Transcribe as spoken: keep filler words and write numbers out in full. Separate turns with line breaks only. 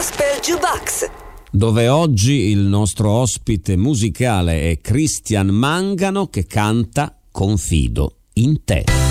Gospel Jukebox,
dove oggi il nostro ospite musicale è Christian Mangano, che canta Confido in te.